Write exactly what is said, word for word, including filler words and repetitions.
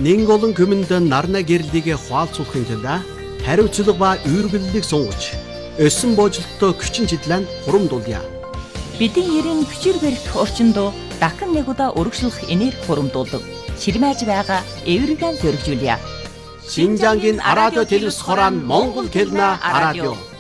Нэн олон хүмүнд нарна гэрлийг хуалцуулахын тулд хариуцлага ба үүргэллийг сунгаж өсөн боожлолтоо хүчин чиглэн хурамдуулъя. Бидний ерийн хүчээр барих орчинд дахин нэг удаа өргөжлөх энерги хурамдуулдаг. Ширмэж байгаа эвэргэн зөргижүүлье. Шинжангийн радио телевиз хорон Монгол хэлнэ радио.